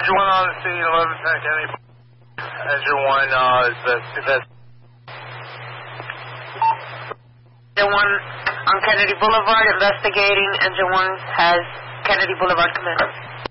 Engine 1 on the C11 Kennedy. Engine 1 is the... Engine 1 on Kennedy Boulevard investigating. Engine 1 has Kennedy Boulevard command.